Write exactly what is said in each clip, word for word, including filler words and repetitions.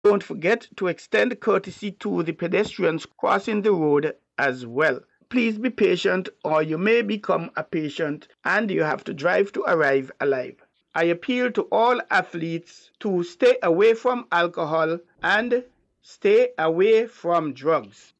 Don't forget to extend courtesy to the pedestrians crossing the road as well. Please be patient or you may become a patient and you have to drive to arrive alive. I appeal to all athletes to stay away from alcohol and stay away from drugs.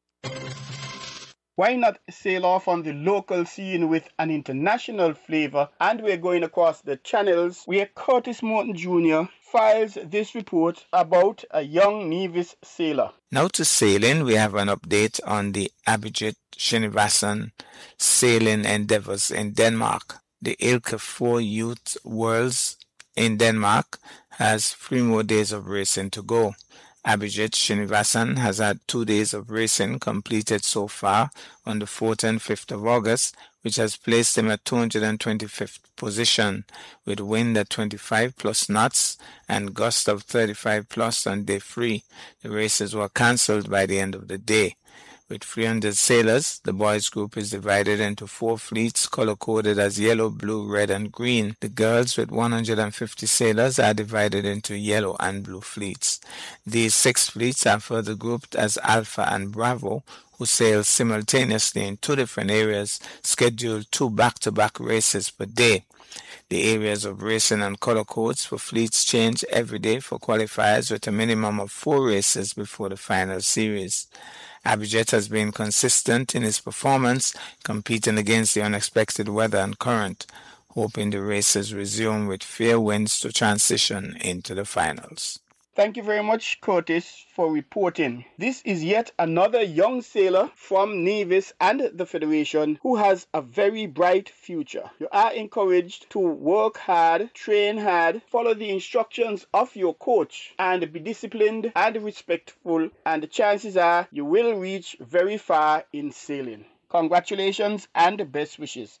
Why not sail off on the local scene with an international flavor? And we're going across the channels where Curtis Morton Junior files this report about a young Nevis sailor. Now to sailing, we have an update on the Abhijit Srinivasan sailing endeavors in Denmark. The Ilka four Youth Worlds in Denmark has three more days of racing to go. Abhijit Srinivasan has had two days of racing completed so far on the fourth and fifth of August, which has placed him at two hundred twenty-fifth position, with wind at twenty-five plus knots and gust of thirty-five plus on day three. The races were cancelled by the end of the day. With three hundred sailors, the boys group is divided into four fleets color-coded as yellow, blue, red, and green. The girls, with one hundred fifty sailors, are divided into yellow and blue fleets. These six fleets are further grouped as Alpha and Bravo, who sail simultaneously in two different areas, scheduled two back-to-back races per day. The areas of racing and color codes for fleets change every day for qualifiers, with a minimum of four races before the final series. Abhijit has been consistent in his performance, competing against the unexpected weather and current, hoping the races resume with fair winds to transition into the finals. Thank you very much, Curtis, for reporting. This is yet another young sailor from Nevis and the Federation who has a very bright future. You are encouraged to work hard, train hard, follow the instructions of your coach, and be disciplined and respectful, and the chances are you will reach very far in sailing. Congratulations and best wishes.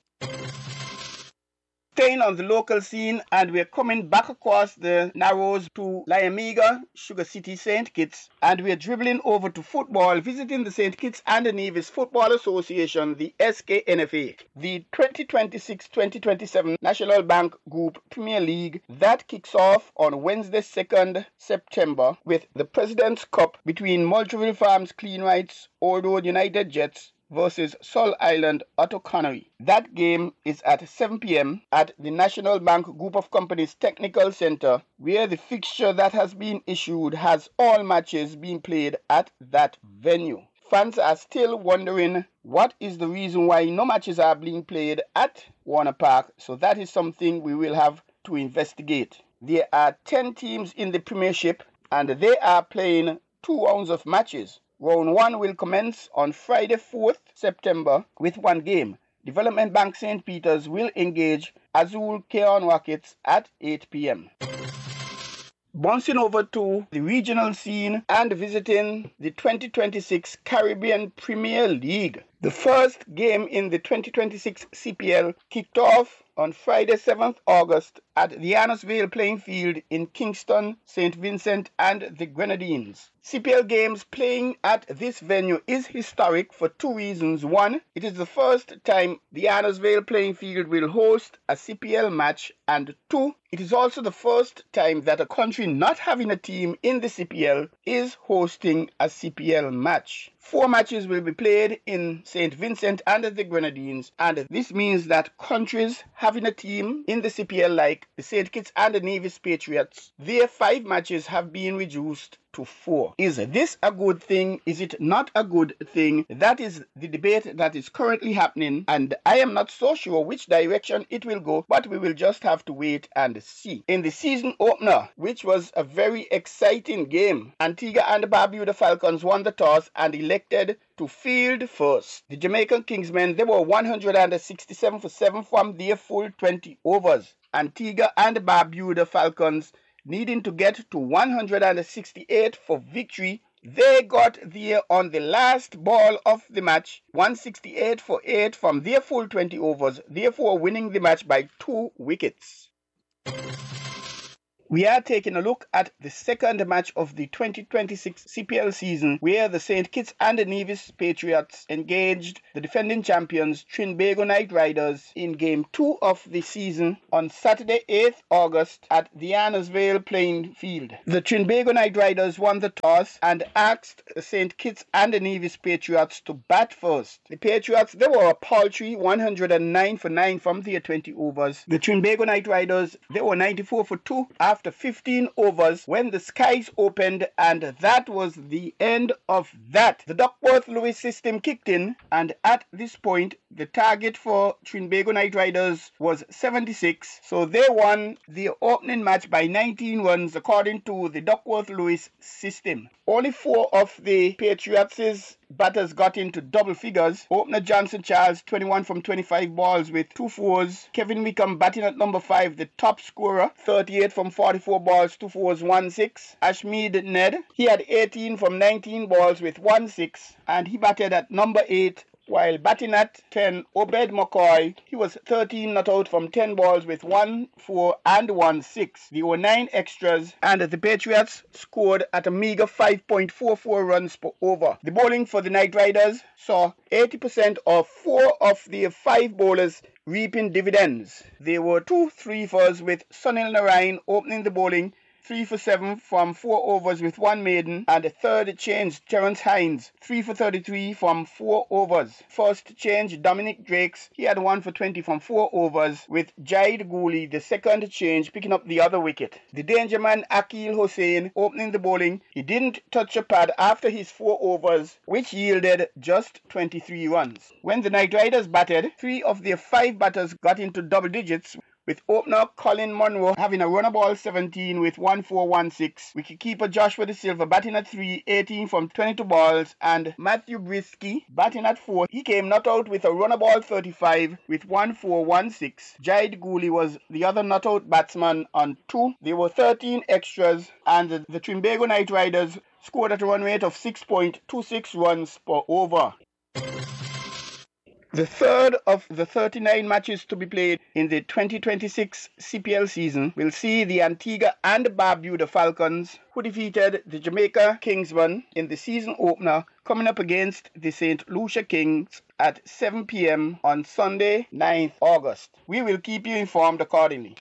Staying on the local scene, and we're coming back across the Narrows to Liamiga, Sugar City, Saint Kitts, and we're dribbling over to football, visiting the Saint Kitts and the Nevis Football Association, the S K N F A. The twenty twenty-six twenty twenty-seven National Bank Group Premier League that kicks off on Wednesday, second September, with the President's Cup between Moultrie Farms Clean Rights, Old Road United Jets versus Sol Island Otto Connery. That game is at seven p.m. at the National Bank Group of Companies Technical Center, where the fixture that has been issued has all matches being played at that venue. Fans are still wondering what is the reason why no matches are being played at Warner Park, so that is something we will have to investigate. There are ten teams in the Premiership, and they are playing two rounds of matches. Round one will commence on Friday, fourth September, with one game. Development Bank Saint Peter's will engage Azul Keon Rockets at eight p.m. Bouncing over to the regional scene and visiting the twenty twenty-six Caribbean Premier League. The first game in the twenty twenty-six C P L kicked off on Friday, seventh August at the Annisvale playing field in Kingston, Saint Vincent and the Grenadines. C P L games playing at this venue is historic for two reasons. One, it is the first time the Annisvale playing field will host a C P L match, and two, it is also the first time that a country not having a team in the C P L is hosting a C P L match. Four matches will be played in Saint Vincent and the Grenadines, and this means that countries having a team in the C P L, like the Saint Kitts and the Nevis Patriots, their five matches have been reduced to four. Is this a good thing? Is it not a good thing? That is the debate that is currently happening, and I am not so sure which direction it will go, but we will just have to wait and see. In the season opener, which was a very exciting game, Antigua and Barbuda Falcons won the toss and elected to field first. The Jamaican Kingsmen, they were one hundred sixty-seven for seven from their full twenty overs. Antigua and Barbuda Falcons needing to get to one hundred sixty-eight for victory. They got there on the last ball of the match, one hundred sixty-eight for eight from their full twenty overs, therefore winning the match by two wickets. We are taking a look at the second match of the twenty twenty-six C P L season, where the Saint Kitts and Nevis Patriots engaged the defending champions Trinbago Knight Riders in game two of the season on Saturday, eighth August at the Annersvale playing field. The Trinbago Knight Riders won the toss and asked the Saint Kitts and Nevis Patriots to bat first. The Patriots, they were a paltry one hundred nine for nine from their twenty overs. The Trinbago Knight Riders, they were ninety-four for two after fifteen overs when the skies opened, and that was the end of that. The Duckworth-Lewis system kicked in, and at this point the target for Trinbago Knight Riders was seventy-six, so they won the opening match by nineteen runs according to the Duckworth-Lewis system. Only four of the Patriots' batters got into double figures. Opener Johnson Charles, twenty-one from twenty-five balls with two fours. Kevin Wickham batting at number five, the top scorer, thirty-eight from forty-four balls, two fours, one six. Ashmead Ned, he had eighteen from nineteen balls with one six, and he batted at number eight. While batting at ten, Obed McCoy, he was thirteen not out from ten balls with one four and one six. There were nine extras, and the Patriots scored at a meager five point four four runs per over. The bowling for the Knight Riders saw eighty percent of four of their five bowlers reaping dividends. There were two three-fers with Sunil Narayan opening the bowling, three for seven from four overs with one maiden, and the third change, Terence Hines, three for thirty-three from four overs. First change, Dominic Drakes, he had one for twenty from four overs, with Jaid Gooley, the second change, picking up the other wicket. The danger man, Akil Hossain, opening the bowling, he didn't touch a pad after his four overs, which yielded just twenty-three runs. When the Knight Riders batted, three of their five batters got into double digits, with opener Colin Monroe having a runner ball seventeen with one four one six. Wicketkeeper Joshua De Silva batting at three, eighteen from twenty-two balls, and Matthew Brisky batting at four. He came not out with a runner ball thirty-five with one four one six. Jaid Gooley was the other not out batsman on two. There were thirteen extras, and the, the Trinbago Knight Riders scored at a run rate of six point two six runs per over. The third of the thirty-nine matches to be played in the twenty twenty-six C P L season will see the Antigua and Barbuda Falcons, who defeated the Jamaica Kingsmen in the season opener, coming up against the Saint Lucia Kings at seven p m on Sunday, ninth August. We will keep you informed accordingly.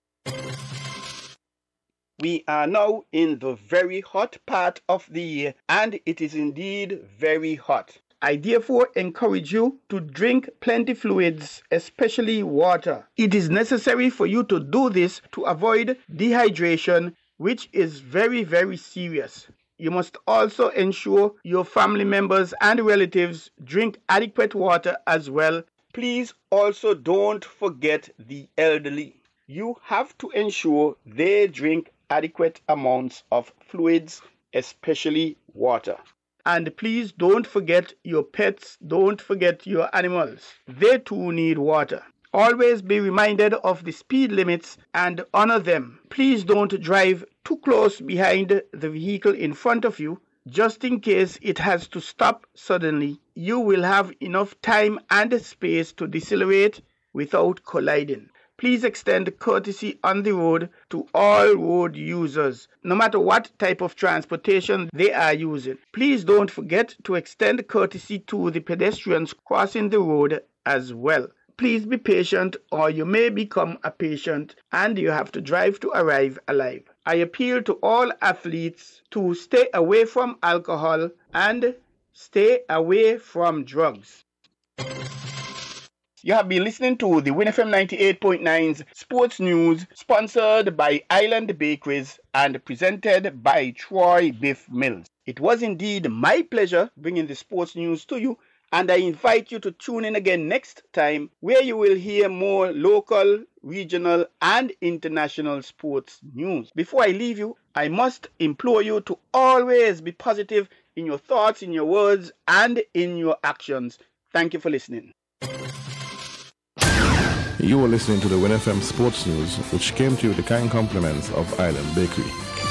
We are now in the very hot part of the year, and it is indeed very hot. I therefore encourage you to drink plenty fluids, especially water. It is necessary for you to do this to avoid dehydration, which is very, very serious. You must also ensure your family members and relatives drink adequate water as well. Please also don't forget the elderly. You have to ensure they drink adequate amounts of fluids, especially water. And please don't forget your pets, don't forget your animals. They too need water. Always be reminded of the speed limits and honor them. Please don't drive too close behind the vehicle in front of you, just in case it has to stop suddenly. You will have enough time and space to decelerate without colliding. Please extend courtesy on the road to all road users, no matter what type of transportation they are using. Please don't forget to extend courtesy to the pedestrians crossing the road as well. Please be patient, or you may become a patient and you have to drive to arrive alive. I appeal to all athletes to stay away from alcohol and stay away from drugs. You have been listening to the Win F M ninety-eight point nine's Sports News, sponsored by Island Bakeries and presented by Troy Biff Mills. It was indeed my pleasure bringing the sports news to you, and I invite you to tune in again next time, where you will hear more local, regional, and international sports news. Before I leave you, I must implore you to always be positive in your thoughts, in your words, and in your actions. Thank you for listening. You were listening to the Win F M Sports News, which came to you with the kind compliments of Island Bakery.